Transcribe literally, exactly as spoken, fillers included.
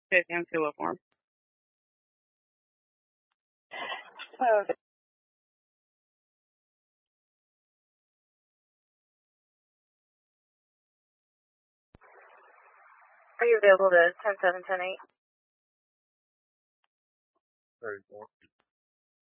Okay, I'm still up for him. Oh, are you available to ten seven ten eight? Very cool.